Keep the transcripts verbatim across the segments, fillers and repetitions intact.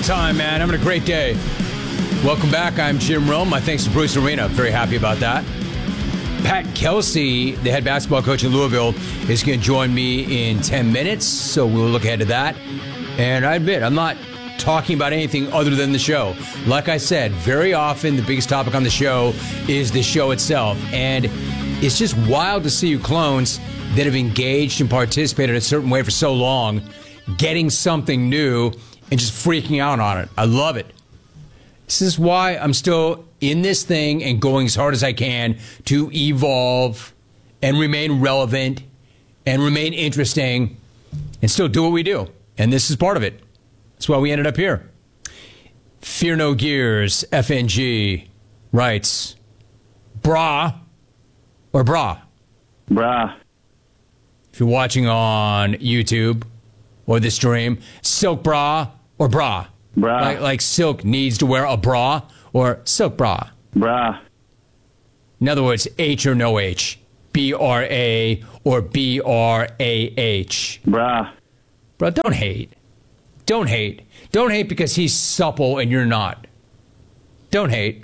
time, man. Having a great day. Welcome back. I'm Jim Rome. My thanks to Bruce Arena. Very happy about that. Pat Kelsey, the head basketball coach in Louisville, is going to join me in ten minutes, so we'll look ahead to that. And I admit, I'm not talking about anything other than the show. Like I said, very often the biggest topic on the show is the show itself. And it's just wild to see you clones that have engaged and participated in a certain way for so long, getting something new and just freaking out on it. I love it. This is why I'm still in this thing and going as hard as I can to evolve and remain relevant and remain interesting and still do what we do. And this is part of it. That's why we ended up here. Fear No Gears, F N G, writes, brah or bra? Brah. If you're watching on YouTube or the stream, silk bra or bra? Bra. Like, like Silk needs to wear a bra or silk bra? Bra. In other words, H or no H, B R A or B R A H. Bra. Bro, don't hate. Don't hate. Don't hate because he's supple and you're not. Don't hate.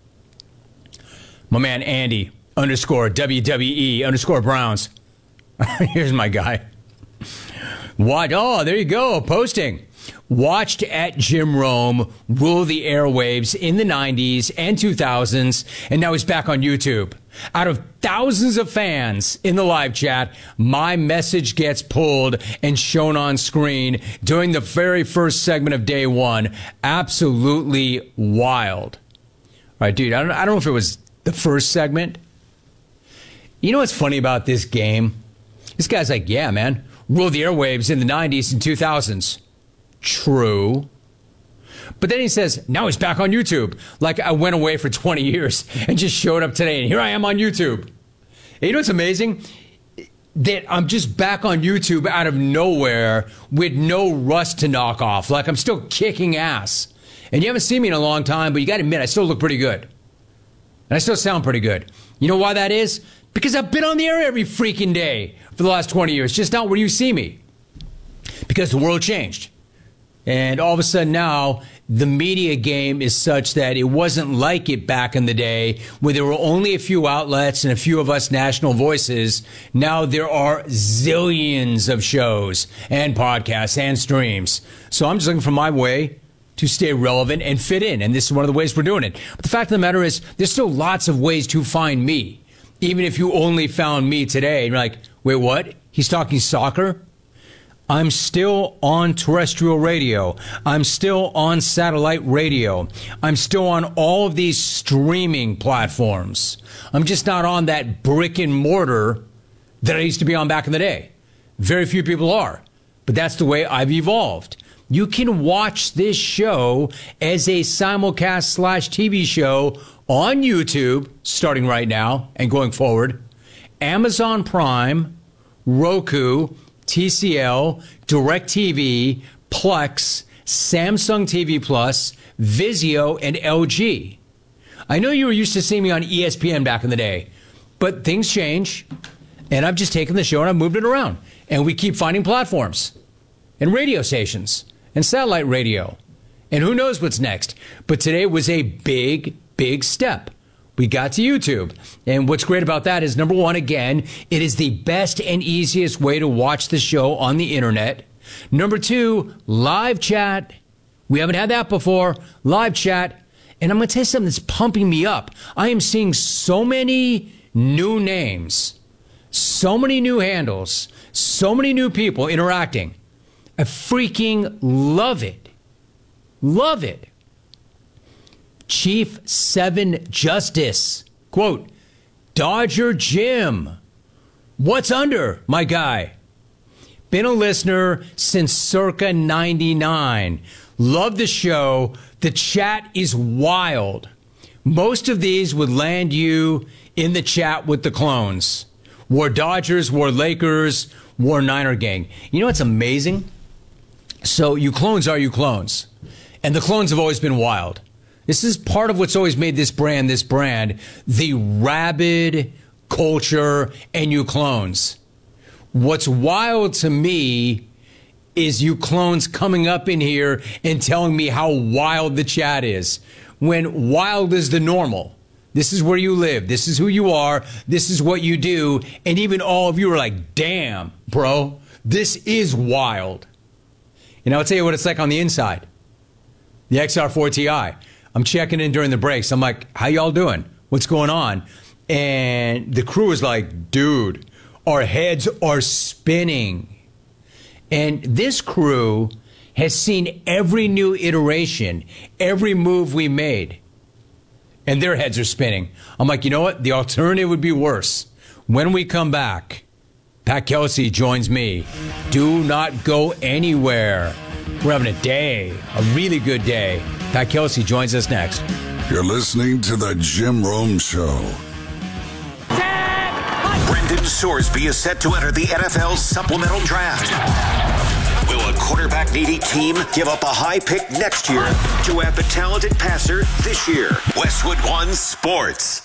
My man Andy, underscore W W E, underscore Browns. Here's my guy. What? Oh, there you go. Posting. Watched at Jim Rome rule the airwaves in the nineties and two thousands, and now he's back on YouTube. Out of thousands of fans in the live chat, my message gets pulled and shown on screen during the very first segment of day one. Absolutely wild. All right, dude, I don't, I don't know if it was the first segment. You know what's funny about this game? This guy's like, yeah, man, ruled the airwaves in the nineties and two thousands. True. But then he says, now he's back on YouTube. Like I went away for twenty years and just showed up today, and here I am on YouTube. And you know what's amazing? That I'm just back on YouTube out of nowhere with no rust to knock off. Like I'm still kicking ass. And you haven't seen me in a long time, but you got to admit, I still look pretty good. And I still sound pretty good. You know why that is? Because I've been on the air every freaking day for the last twenty years, just not where you see me. Because the world changed. And all of a sudden now, the media game is such that it wasn't like it back in the day where there were only a few outlets and a few of us national voices. Now there are zillions of shows and podcasts and streams. So I'm just looking for my way to stay relevant and fit in. And this is one of the ways we're doing it. But the fact of the matter is, there's still lots of ways to find me. Even if you only found me today, and you're like, wait, what? He's talking soccer? I'm still on terrestrial radio. I'm still on satellite radio. I'm still on all of these streaming platforms. I'm just not on that brick and mortar that I used to be on back in the day. Very few people are. But that's the way I've evolved. You can watch this show as a simulcast slash T V show on YouTube, starting right now and going forward, Amazon Prime, Roku, T C L, DirecTV, Plex, Samsung T V Plus, Vizio, and L G. I know you were used to seeing me on E S P N back in the day, but things change, and I've just taken the show and I've moved it around. And we keep finding platforms and radio stations and satellite radio. And who knows what's next. But today was a big, big step. We got to YouTube. And what's great about that is, number one, again, it is the best and easiest way to watch the show on the internet. Number two, live chat. We haven't had that before. Live chat. And I'm going to tell you something that's pumping me up. I am seeing so many new names, so many new handles, so many new people interacting. I freaking love it. Love it. Chief Seven Justice, quote, Dodger Jim, what's under, my guy? Been a listener since circa ninety-nine. Love the show. The chat is wild. Most of these would land you in the chat with the clones. War Dodgers, War Lakers, War Niner Gang. You know what's amazing? So you clones are you clones. And the clones have always been wild. This is part of what's always made this brand, this brand, the rabid culture and you clones. What's wild to me is you clones coming up in here and telling me how wild the chat is, when wild is the normal. This is where you live. This is who you are. This is what you do. And even all of you are like, damn, bro, this is wild. And I'll tell you what it's like on the inside. The X R four Ti. I'm checking in during the breaks. I'm like, how y'all doing? What's going on? And the crew is like, dude, our heads are spinning. And this crew has seen every new iteration, every move we made. And their heads are spinning. I'm like, you know what? The alternative would be worse. When we come back, Pat Kelsey joins me. Do not go anywhere. We're having a day, a really good day. Pat Kelsey joins us next. You're listening to The Jim Rome Show. Brendan Sorsby is set to enter the N F L supplemental draft. Will a quarterback-needy team give up a high pick next year to have the talented passer this year? Westwood One Sports.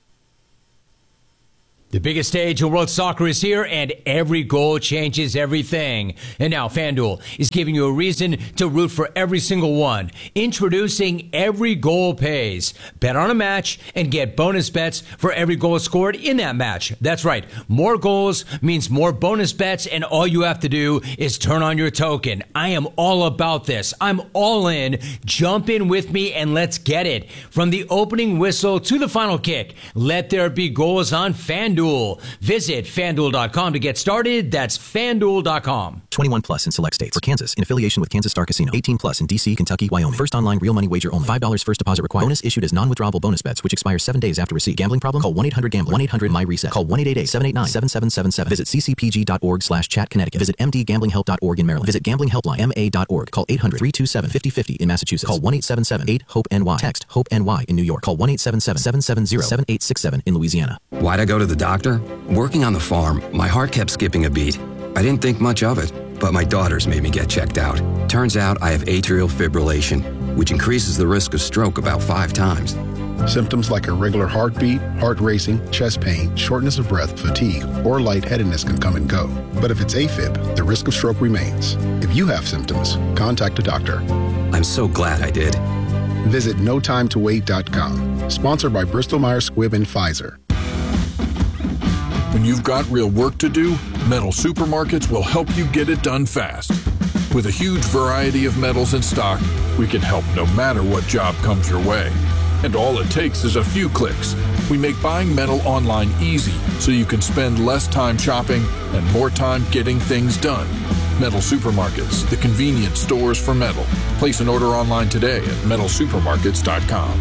The biggest stage in world soccer is here, and every goal changes everything. And now FanDuel is giving you a reason to root for every single one. Introducing Every Goal Pays. Bet on a match and get bonus bets for every goal scored in that match. That's right. More goals means more bonus bets, and all you have to do is turn on your token. I am all about this. I'm all in. Jump in with me and let's get it. From the opening whistle to the final kick, let there be goals on FanDuel. Visit FanDuel dot com to get started. That's FanDuel dot com. twenty-one plus in select states. For Kansas, in affiliation with Kansas Star Casino. eighteen plus in D C, Kentucky, Wyoming. First online real money wager only. five dollars first deposit required. Bonus issued as non-withdrawable bonus bets, which expire seven days after receipt. Gambling problem? Call one eight hundred gambler. one eight hundred my reset. Call one eight eight eight, seven eight nine, seven seven seven seven. Visit c c p g dot org slash chat Connecticut. Visit m d gambling help dot org in Maryland. Visit gambling helpline m a dot org. Call eight hundred, three two seven, five oh five oh in Massachusetts. Call one eight seven seven, eight, hope N Y. Text HOPE-NY in New York. Call one eight seven seven, seven seven zero, seven eight six seven in Louisiana. Why'd I go to the doctor? Working on the farm, my heart kept skipping a beat. I didn't think much of it, but my daughters made me get checked out. Turns out I have atrial fibrillation, which increases the risk of stroke about five times. Symptoms like irregular heartbeat, heart racing, chest pain, shortness of breath, fatigue, or lightheadedness can come and go. But if it's AFib, the risk of stroke remains. If you have symptoms, contact a doctor. I'm so glad I did. Visit no time to wait dot com. Sponsored by Bristol Myers Squibb and Pfizer. When you've got real work to do, Metal Supermarkets will help you get it done fast. With a huge variety of metals in stock, we can help no matter what job comes your way. And all it takes is a few clicks. We make buying metal online easy so you can spend less time shopping and more time getting things done. Metal Supermarkets, the convenient stores for metal. Place an order online today at metal supermarkets dot com.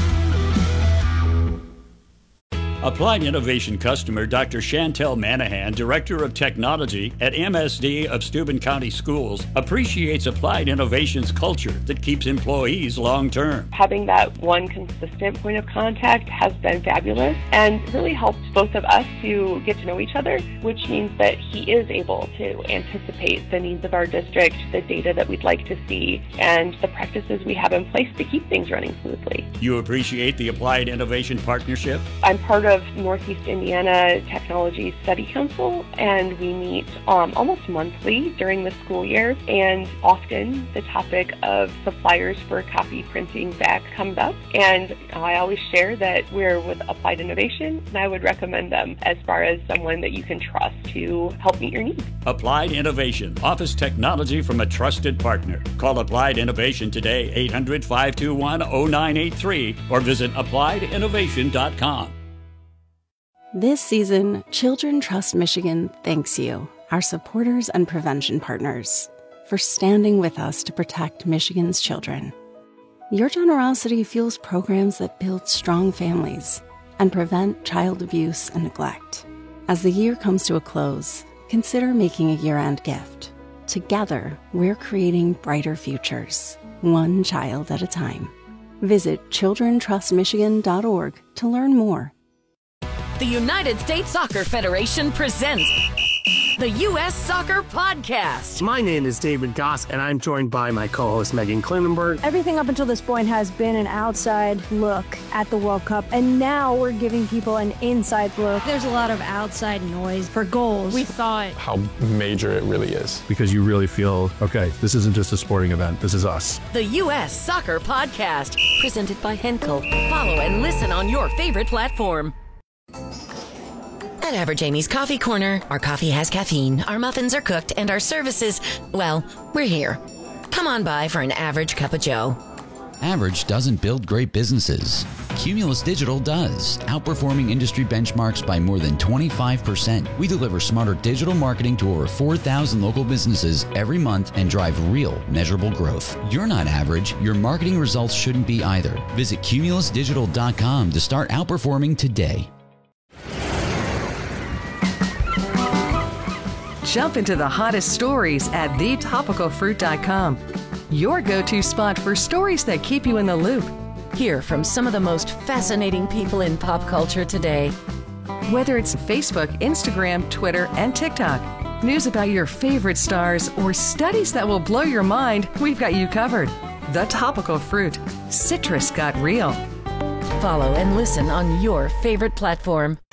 Applied Innovation customer Doctor Chantel Manahan, Director of Technology at M S D of Steuben County Schools, appreciates Applied Innovation's culture that keeps employees long-term. Having that one consistent point of contact has been fabulous and really helped both of us to get to know each other, which means that he is able to anticipate the needs of our district, the data that we'd like to see, and the practices we have in place to keep things running smoothly. You appreciate the Applied Innovation partnership? I'm part of of Northeast Indiana Technology Study Council, and we meet um, almost monthly during the school year, and often the topic of suppliers for copy printing back comes up, and I always share that we're with Applied Innovation, and I would recommend them as far as someone that you can trust to help meet your needs. Applied Innovation, office technology from a trusted partner. Call Applied Innovation today, eight hundred, five two one, zero nine eight three, or visit applied innovation dot com. This season, Children Trust Michigan thanks you, our supporters and prevention partners, for standing with us to protect Michigan's children. Your generosity fuels programs that build strong families and prevent child abuse and neglect. As the year comes to a close, consider making a year-end gift. Together, we're creating brighter futures, one child at a time. Visit children trust michigan dot org to learn more. The United States Soccer Federation presents the U S Soccer Podcast. My name is David Goss, and I'm joined by my co-host Megan Klinenberg. Everything up until this point has been an outside look at the World Cup, and now we're giving people an inside look. There's a lot of outside noise for goals. We thought how major it really is. Because you really feel, okay, this isn't just a sporting event, this is us. The U S Soccer Podcast, presented by Henkel. Follow and listen on your favorite platform. At Average Amy's Coffee Corner, our coffee has caffeine, our muffins are cooked, and our services, well, we're here. Come on by for an average cup of joe. Average doesn't build great businesses. Cumulus Digital does, outperforming industry benchmarks by more than twenty-five percent. We deliver smarter digital marketing to over four thousand local businesses every month and drive real, measurable growth. You're not average. Your marketing results shouldn't be either. Visit cumulus digital dot com to start outperforming today. Jump into the hottest stories at the topical fruit dot com. Your go-to spot for stories that keep you in the loop. Hear from some of the most fascinating people in pop culture today. Whether it's Facebook, Instagram, Twitter, and TikTok, news about your favorite stars, or studies that will blow your mind, we've got you covered. The Topical Fruit. Citrus got real. Follow and listen on your favorite platform.